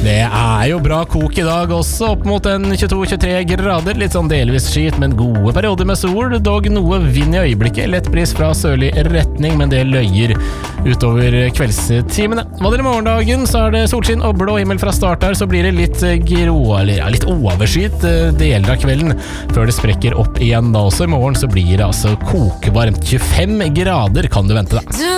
Det jo bra kok I dag også, opp mot en 22-23 grader, litt sånn delvis skyt, men gode perioder med sol, dog noe vind I øyeblikket, lett bris fra sørlig retning, men det løyer utover kveldstimene. Hva det I morgendagen, så det solskinn og blå himmel fra start her, så blir det litt grå, eller ja, litt overskyet deler av kvelden, før det sprekker opp igjen da også. I morgen så blir det altså kokevarmt, 25 grader kan du vente da.